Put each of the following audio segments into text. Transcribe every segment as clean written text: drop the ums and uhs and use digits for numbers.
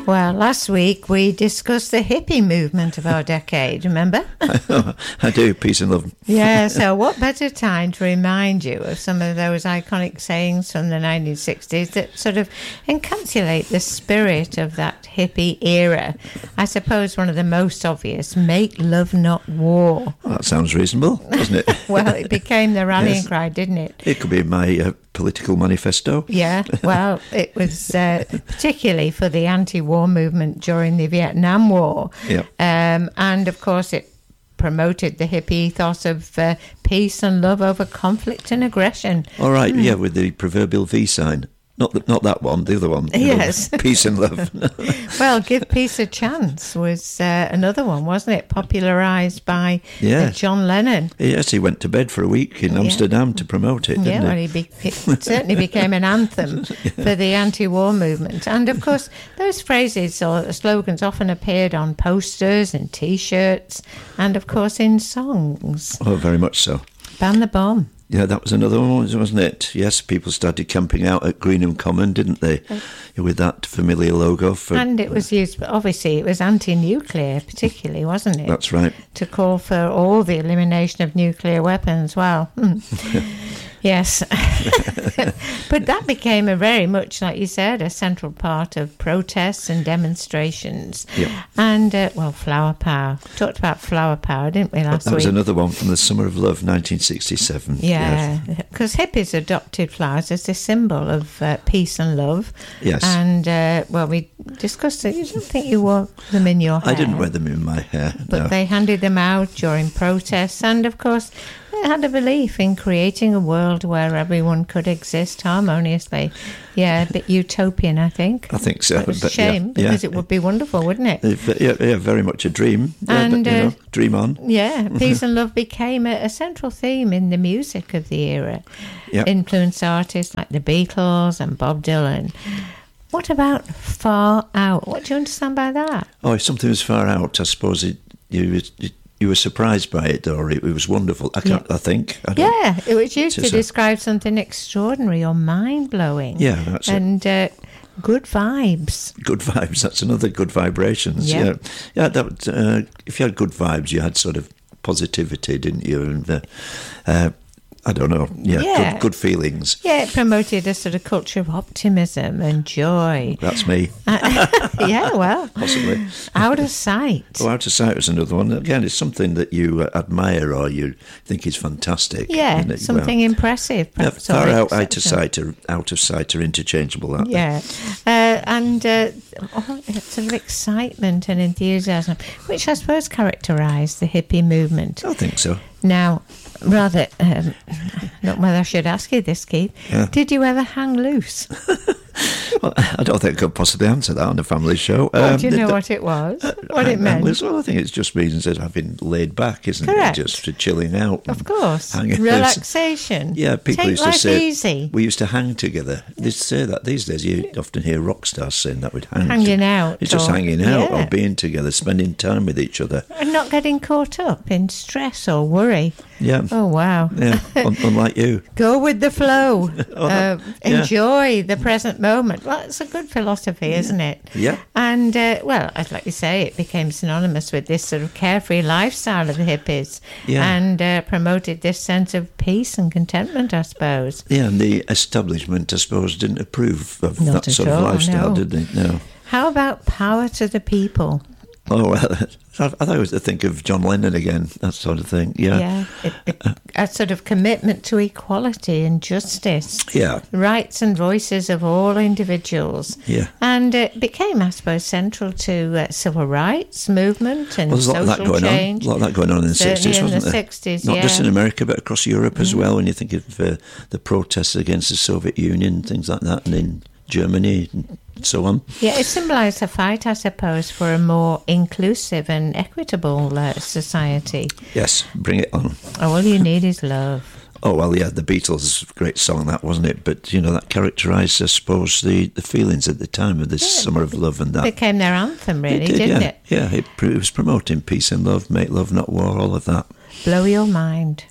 Well, last week we discussed the hippie movement of our decade, remember? I do, peace and love. Yeah, so what better time to remind you of some of those iconic sayings from the 1960s that sort of encapsulate the spirit of that hippie era? I suppose one of the most obvious, make love not war. Well, that sounds reasonable, doesn't it? Well, it became the rallying cry, didn't it? It could be my political manifesto. Yeah, well, it was particularly for the anti-war movement during the Vietnam War. Yep. And, of course, it promoted the hippie ethos of peace and love over conflict and aggression. All right, yeah, with the proverbial V sign. Not that one, the other one. Yes. Peace and love. Well, give peace a chance was another one, wasn't it? Popularised by John Lennon. Yes, he went to bed for a week in Amsterdam to promote it, didn't he? Well, it certainly became an anthem for the anti-war movement. And, of course, those phrases or slogans often appeared on posters and T-shirts and, of course, in songs. Oh, very much so. Ban the bomb. Yeah, that was another one, wasn't it? Yes, people started camping out at Greenham Common, didn't they? With that familiar logo. And it was used, obviously, it was anti-nuclear particularly, wasn't it? That's right. To call for all the elimination of nuclear weapons. Well, yes. But that became a very much, like you said, a central part of protests and demonstrations. Yep. And, flower power. Talked about flower power, didn't we, last week? That was another one from the Summer of Love, 1967. Yeah, because hippies adopted flowers as a symbol of peace and love. Yes. And, we discussed it. You don't think you wore them in your hair? I didn't wear them in my hair, But they handed them out during protests. And, of course, they had a belief in creating a world where everyone could exist harmoniously. Yeah, a bit utopian, I think. I think so. It was a shame, because it would be wonderful, wouldn't it? Yeah, very much a dream. And, dream on. Yeah, peace and love became a central theme in the music of the era. Yep. Influenced artists like the Beatles and Bob Dylan. What about Far Out? What do you understand by that? Oh, if something was far out, I suppose you were surprised by it, or it was wonderful. I think. It was used to describe something extraordinary or mind-blowing. Yeah, that's it. And good vibes. Good vibes, that's another good vibrations. Yeah. Yeah, if you had good vibes, you had sort of positivity, didn't you? And I don't know. Yeah. Good feelings. Yeah, it promoted a sort of culture of optimism and joy. That's me. Yeah, well. Possibly. Out of Sight. Oh, Out of Sight was another one. Again, it's something that you admire or you think is fantastic. Yeah, something impressive. Perhaps, far out, out of sight are interchangeable, aren't they? Yeah. Sort of excitement and enthusiasm, which I suppose characterised the hippie movement. I think so. Now, rather, not whether I should ask you this, Keith. Yeah. Did you ever hang loose? Well, I don't think I could possibly answer that on a family show. Do you know what it was? What it meant? Well, I think it's just reasons of having laid back, isn't Correct. it? Just for chilling out. Of course. Relaxation. Yeah, people Take used to life say easy. We used to hang together. They say that these days. You often hear rock stars saying that would hanging out. It's just hanging out or being together, spending time with each other. And not getting caught up in stress or worry. Yeah. Oh, wow. Yeah, unlike you. Go with the flow. Enjoy the present moment. Well, it's a good philosophy, isn't it? Yeah. And, I'd like to say it became synonymous with this sort of carefree lifestyle of the hippies and promoted this sense of peace and contentment, I suppose. Yeah, and the establishment, I suppose, didn't approve of that sort of lifestyle, did they? No. How about power to the people? Oh, well, I thought I was to think of John Lennon again, that sort of thing. Yeah. A sort of commitment to equality and justice. Yeah. Rights and voices of all individuals. Yeah. And it became, I suppose, central to civil rights movement and there's social change. A lot of that going on in the 60s, wasn't there? 60s, Not just in America, but across Europe as well, when you think of the protests against the Soviet Union, things like that, and in Germany and so on. Yeah, it symbolised a fight, I suppose, for a more inclusive and equitable society. Yes, bring it on. All you need is love. Oh, well, yeah, the Beatles, great song that, wasn't it? But, that characterised, I suppose, the feelings at the time of this Summer of Love and that. It became their anthem, really, didn't it? Yeah, it was promoting peace and love, make love not war, all of that. Blow Your Mind.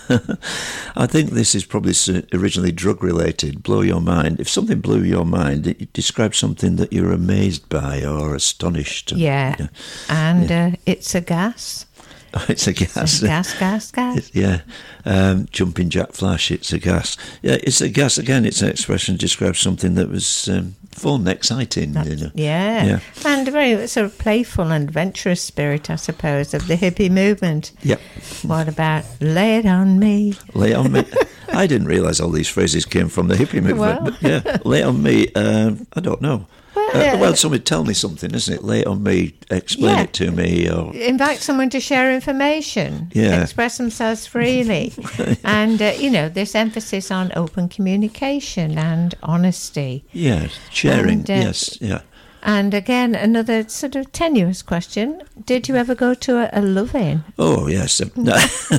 I think this is probably originally drug-related. Blow your mind. If something blew your mind, it describes something that you're amazed by or astonished. Yeah, you know. and It's a Gas. Oh, it's a gas. Gas. Jumping Jack Flash, it's a gas. Yeah, it's a gas. Again, it's an expression that describes something that was fun, exciting. You know. Yeah. And a very sort of playful and adventurous spirit, I suppose, of the hippie movement. Yep. What about Lay It On Me? Lay It On Me. I didn't realise all these phrases came from the hippie movement. Well. But yeah, Lay It On Me, I don't know. Well, somebody tell me something, isn't it? Lay it on me, explain it to me. Or invite someone to share information, express themselves freely. And, this emphasis on open communication and honesty. Yeah, sharing, yes, yeah. And again, another sort of tenuous question. Did you ever go to a love-in? Oh, yes. No,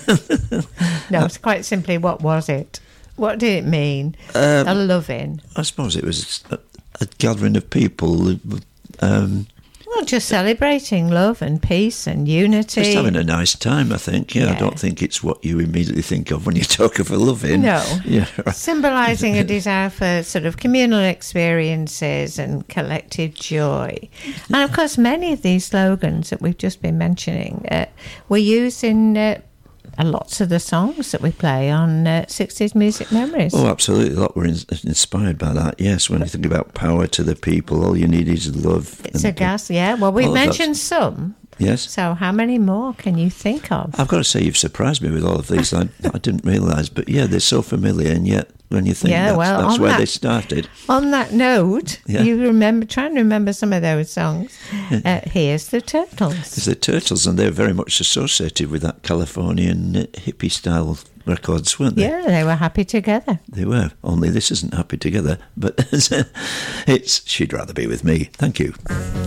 it's quite simply, what was it? What did it mean, a love-in? I suppose it was a gathering of people. Well, just celebrating love and peace and unity. Just having a nice time, I think. Yeah, I don't think it's what you immediately think of when you talk of a love-in. No. Yeah. Symbolising a desire for sort of communal experiences and collective joy. And, of course, many of these slogans that we've just been mentioning were used in lots of the songs that we play on 60s Music Memories. Oh, absolutely. A lot were inspired by that, yes. When you think about power to the people, all you need is love. It's a gas, yeah. Well, we mentioned some. Yes. So how many more can you think of? I've got to say, you've surprised me with all of these. I didn't realise, but yeah, they're so familiar, and yet when you think that's where they started. On that note, you try and remember some of those songs. Here's the Turtles. It's the Turtles, and they're very much associated with that Californian hippie style records, weren't they? Yeah, they were happy together. They were, only this isn't happy together, but it's She'd Rather Be With Me. Thank you.